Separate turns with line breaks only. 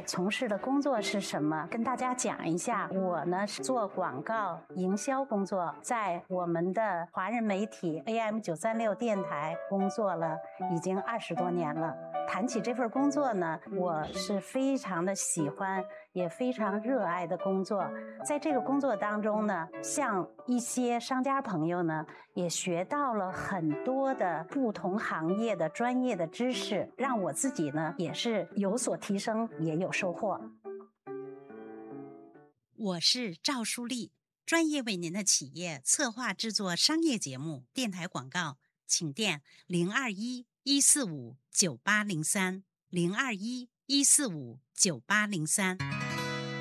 从事的工作是什么，跟大家讲一下。我呢是做广告营销工作，在我们的华人媒体 AM936 电台工作了已经20多年了。谈起这份工作呢，我是非常的喜欢，也非常热爱的工作。在这个工作当中呢，像一些商家朋友呢，也学到了很多的不同行业的专业的知识，让我自己呢也是有所提升，也有收获。
我是赵淑丽，专业为您的企业策划制作商业节目、电台广告，请电021-145-9803 021-145-9803。